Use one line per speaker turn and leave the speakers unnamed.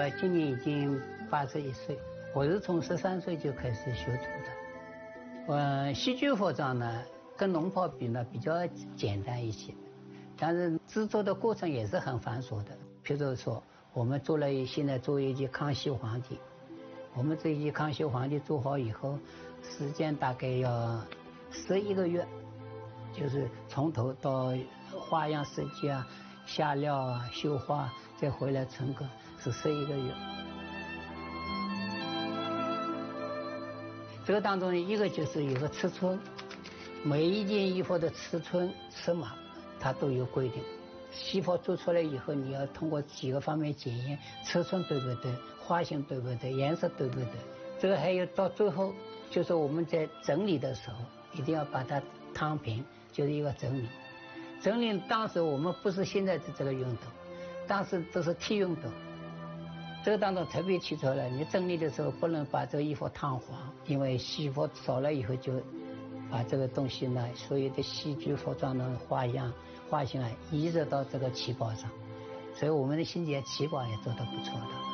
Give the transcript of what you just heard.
我今年已经81岁，我是从13岁就开始学徒的。戏剧服装呢，跟龙袍比呢比较简单一些，但是制作的过程也是很繁琐的。譬如说，我们现在做一件康熙皇帝，我们这一件康熙皇帝做好以后，时间大概要11个月，就是从头到花样设计啊、下料啊、绣花，再回来成果是11个月。这个当中一个就是有个尺寸，每一件衣服的尺寸尺码它都有规定。西服做出来以后，你要通过几个方面检验，尺寸对不对，花型对不对，颜色对不对。这个还有到最后，就是我们在整理的时候，一定要把它躺平，就是一个整理。整理当时我们不是现在的这个运动，当时都是替运动。这个当中特别提出来，你整理的时候不能把这个衣服烫黄，因为西服少了以后就把这个东西呢，所有的戏剧服装的花样、花型啊，移植到这个旗袍上，所以我们的新节旗袍也做得不错的。